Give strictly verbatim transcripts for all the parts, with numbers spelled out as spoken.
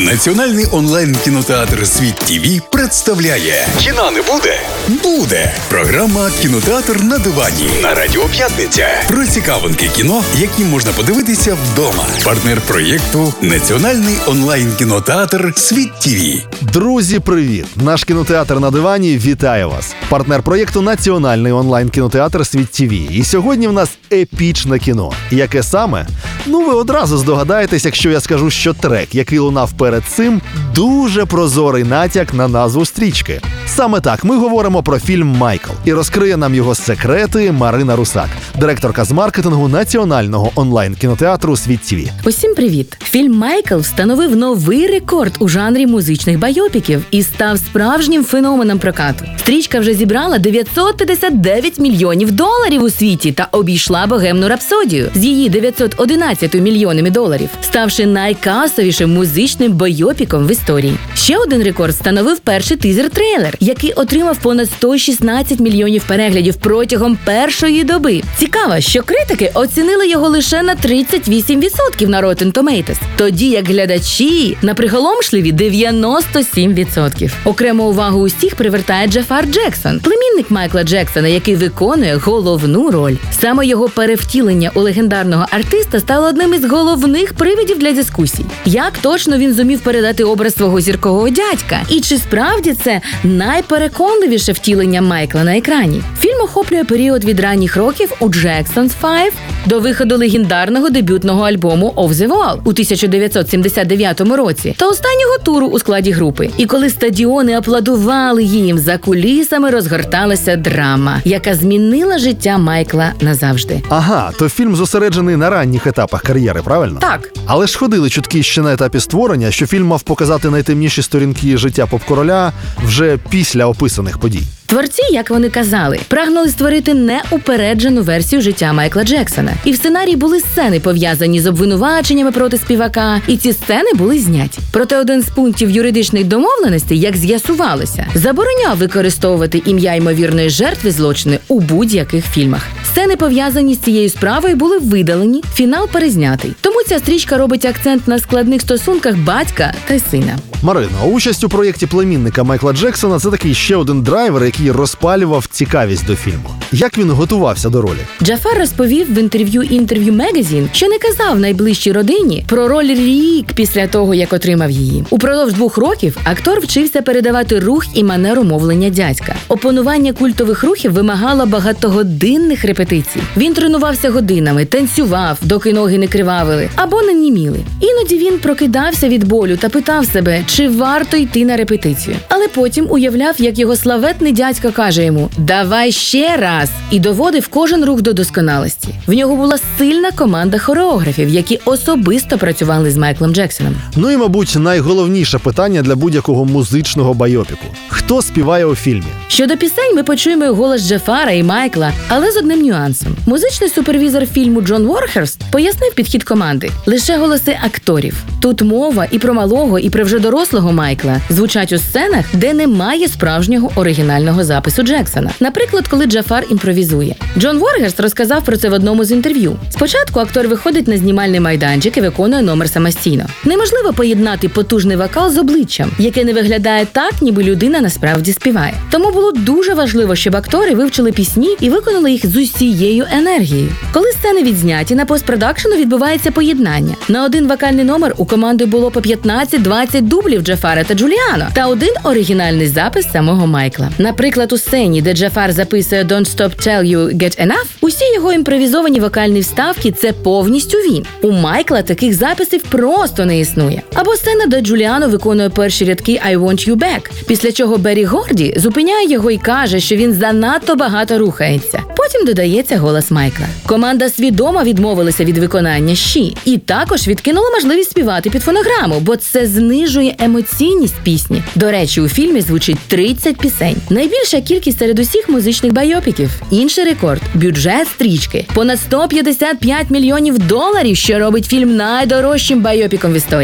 Національний онлайн-кінотеатр «Світ ТІВІ» представляє «Кіна не буде?» Буде! Програма «Кінотеатр на дивані» на Радіо П'ятниця. Про цікавинки кіно, які можна подивитися вдома. Партнер проєкту – Національний онлайн-кінотеатр «Світ ТІВІ». Друзі, привіт! Наш кінотеатр на дивані вітає вас. Партнер проєкту – Національний онлайн-кінотеатр «Світ ТІВІ». І сьогодні в нас епічне кіно. Яке саме? Ну, ви одразу здогадаєтесь, якщо я скажу, що трек, який лунав перед цим, дуже прозорий натяк на назву стрічки. Саме так, ми говоримо про фільм «Майкл». І розкриє нам його секрети Марина Русак, директорка з маркетингу Національного онлайн-кінотеатру «Світ ТІВІ». Усім привіт! Фільм «Майкл» встановив новий рекорд у жанрі музичних байопіків і став справжнім феноменом прокату. Стрічка вже зібрала дев'ятсот п'ятдесят дев'ять мільйонів доларів у світі та обійшла «Богемну рапсодію» з її дев'ятсот одинадцять мільйонами доларів, ставши найкасовішим музичним байопіком в історії. Ще один рекорд становив перший тизер-трейлер, який отримав понад сто шістнадцять мільйонів переглядів протягом першої доби. Цікаво, що критики оцінили його лише на тридцять вісім відсотків на Rotten Tomatoes, тоді як глядачі на приголомшливі дев'яносто сім відсотків. Окрему увагу усіх привертає Джафар Джексон, племінник Майкла Джексона, який виконує головну роль. Саме його перевтілення у легендарного артиста стало одним із головних привідів для дискусій. Як точно він зумів передати образ свого зіркового дядька? І чи справді це найпереконливіше втілення Майкла на екрані? Фільм охоплює період від ранніх років у Jackson's Five до виходу легендарного дебютного альбому Off the Wall у тисяча дев'ятсот сімдесят дев'ятому році та останнього туру у складі групи. І коли стадіони аплодували їм, за кулісами розгорталася драма, яка змінила життя Майкла назавжди. Ага, то фільм зосереджений на ранніх етапах кар'єри, правильно? Так. Але ж ходили чутки ще на етапі створення, що фільм мав показати найтемніші сторінки життя поп-короля вже після описаних подій. Творці, як вони казали, прагнули створити неупереджену версію життя Майкла Джексона. І в сценарії були сцени, пов'язані з обвинуваченнями проти співака, і ці сцени були зняті. Проте один з пунктів юридичних домовленостей, як з'ясувалося, забороняв використовувати ім'я ймовірної жертви злочину у будь-яких фільмах. Сцени, пов'язані з цією справою, були видалені, фінал перезнятий. Тому ця стрічка робить акцент на складних стосунках батька та сина. Марина, участь у проєкті племінника Майкла Джексона – це такий ще один драйвер, який розпалював цікавість до фільму. Як він готувався до ролі? Джафар розповів в інтерв'ю Interview Magazine, що не казав найближчій родині про роль рік після того, як отримав її. Упродовж двох років актор вчився передавати рух і манеру мовлення дядька. Опанування культових рухів вимагало багатогодинних репетицій. Він тренувався годинами, танцював, доки ноги не кривавили або не німіли. Іноді він прокидався від болю та питав себе, чи варто йти на репетицію. Але потім уявляв, як його славетний дядько каже йому «давай ще раз» і доводив кожен рух до досконалості. В нього була сильна команда хореографів, які особисто працювали з Майклом Джексоном. Ну і, мабуть, найголовніше питання для будь-якого музичного байопіку. Хто співає у фільмі? Щодо пісень ми почуємо голос Джафара і Майкла, але з одним нюансом. Музичний супервізор фільму Джон Ворхерст пояснив підхід команди. Лише голоси акторів. Тут мова і про малого, і про вже дорослого Майкла звучать у сценах, де немає справжнього оригінального запису Джексона. Наприклад, коли Джафар імпровізує. Джон Ворхерст розказав про це в одному з інтерв'ю. Спочатку актор виходить на знімальний майданчик і виконує номер самостійно. Неможливо поєднати потужний вокал з обличчям, яке не виглядає так, ніби людина насправді співає. Тому було дуже важливо, щоб актори вивчили пісні і виконали їх з усією енергією. Коли сцени відзняті, на постпродакшену відбувається поєднання. На один вокальний номер у команди було по п'ятнадцять-двадцять дублів Джафара та Джуліано та один оригінальний запис самого Майкла. Наприклад, у сцені, де Джафар записує «Don't stop till you get enough», усі його імпровізовані вокальні вставки – це повністю він. У Майкла таких записів просто не існує. Або сцена, де Джуліано виконує перші рядки «I want you back», після чого Беррі Горді зупиняє його і каже, що він занадто багато рухається. Потім додається голос Майкла. Команда свідомо відмовилася від виконання «She» і також відкинула можливість співати під фонограму, бо це знижує емоційність пісні. До речі, у фільмі звучить тридцять пісень. Найбільша кількість серед усіх музичних байопіків. Інший рекорд – бюджет стрічки. Понад сто п'ятдесят п'ять мільйонів доларів, що робить фільм найдорожчим байопіком в історії.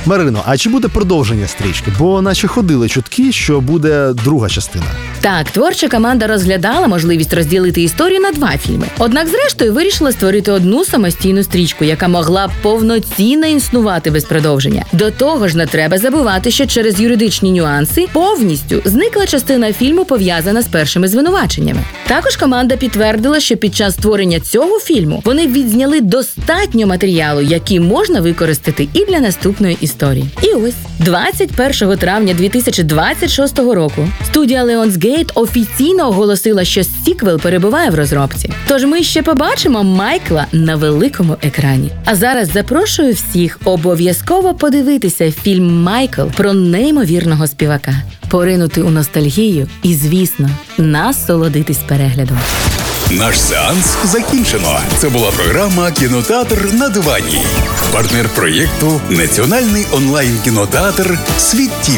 Марино, а чи буде продовження стрічки? Бо наче ходили чутки, що буде друга частина. Так, творча команда розглядала можливість розділити історію на два фільми. Однак, зрештою, вирішила створити одну самостійну стрічку, яка могла б повноцінно існувати без продовження. До того ж, не треба забувати, що через юридичні нюанси повністю зникла частина фільму, пов'язана з першими звинуваченнями. Також команда підтвердила, що під час створення цього фільму вони відзняли достатньо матеріалу, який можна використати і для наступної історії. І ось, двадцять першого травня дві тисячі двадцять шостого року студія Lionsgate офіційно оголосила, що сіквел перебуває в розробці. Тож ми ще побачимо Майкла на великому екрані. А зараз запрошую всіх обов'язково подивитися фільм «Майкл» про неймовірного співака, поринути у ностальгію і, звісно, насолодитись переглядом. Наш сеанс закінчено. Це була програма «Кінотеатр на дивані». Партнер проєкту – Національний онлайн-кінотеатр «Світ ТІВІ».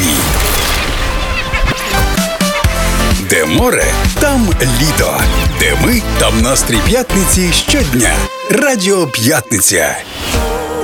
Де море, там літо. Де ми, там настрій п'ятниці щодня. Радіо П'ятниця.